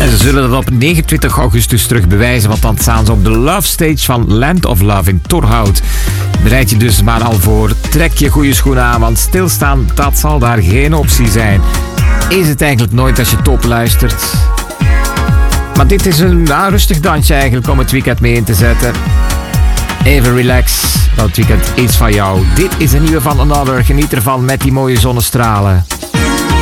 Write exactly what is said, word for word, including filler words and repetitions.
En ze zullen dat op negenentwintig augustus terug bewijzen, want dan staan ze op de Love Stage van Land of Love in Torhout. Bereid je dus maar al voor. Trek je goede schoenen aan, want stilstaan, dat zal daar geen optie zijn. Is het eigenlijk nooit als je top luistert. Maar dit is een nou, rustig dansje eigenlijk om het weekend mee in te zetten. Even relax, want het weekend is van jou. Dit is een nieuwe van Another. Geniet ervan met die mooie zonnestralen.